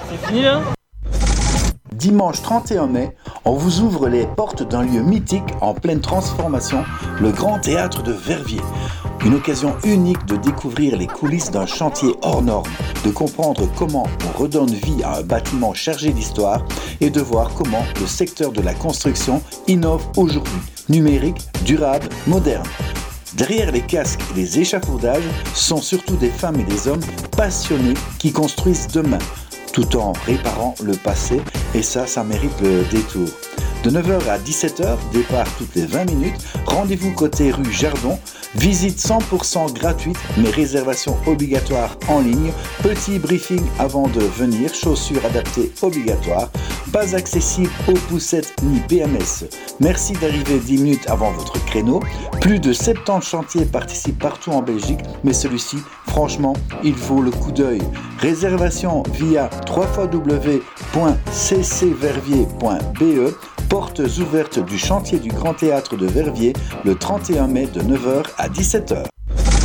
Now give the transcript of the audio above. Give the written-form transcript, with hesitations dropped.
C'est fini là? Dimanche 31 mai, on vous ouvre les portes d'un lieu mythique en pleine transformation, le Grand Théâtre de Verviers. Une occasion unique de découvrir les coulisses d'un chantier hors norme, de comprendre comment on redonne vie à un bâtiment chargé d'histoire et de voir comment le secteur de la construction innove aujourd'hui, numérique, durable, moderne. Derrière les casques et les échafaudages sont surtout des femmes et des hommes passionnés qui construisent demain, tout en réparant le passé, et ça mérite le détour. De 9h à 17h, départ toutes les 20 minutes, rendez-vous côté rue Jardon, visite 100% gratuite, mais réservation obligatoire en ligne, petit briefing avant de venir, chaussures adaptées obligatoires, pas accessible aux poussettes ni PMS. Merci d'arriver 10 minutes avant votre créneau. Plus de 70 chantiers participent partout en Belgique, mais celui-ci, franchement, il vaut le coup d'œil. Réservation via www.ccverviers.be. Portes ouvertes du chantier du Grand Théâtre de Verviers le 31 mai de 9h à 17h.